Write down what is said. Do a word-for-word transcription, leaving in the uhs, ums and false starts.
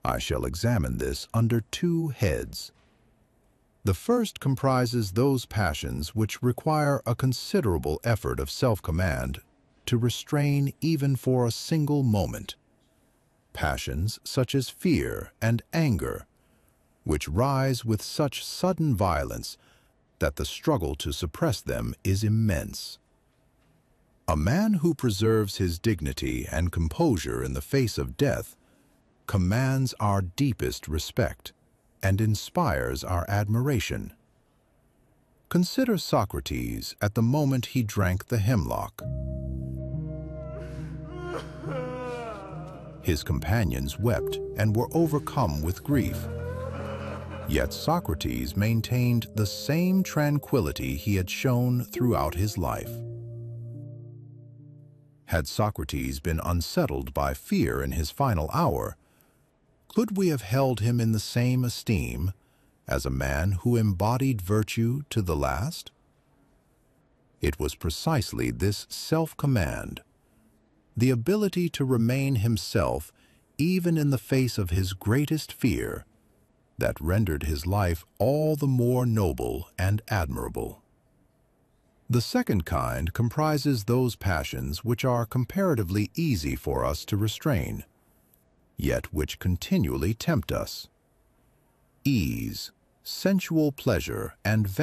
I shall examine this under two heads. The first comprises those passions which require a considerable effort of self-command to restrain even for a single moment. Passions such as fear and anger, which rise with such sudden violence that the struggle to suppress them is immense. A man who preserves his dignity and composure in the face of death commands our deepest respect and inspires our admiration. Consider Socrates at the moment he drank the hemlock. His companions wept and were overcome with grief. Yet Socrates maintained the same tranquility he had shown throughout his life. Had Socrates been unsettled by fear in his final hour, could we have held him in the same esteem as a man who embodied virtue to the last? It was precisely this self-command, the ability to remain himself even in the face of his greatest fear, that rendered his life all the more noble and admirable. The second kind comprises those passions which are comparatively easy for us to restrain, yet which continually tempt us. Ease, sensual pleasure, and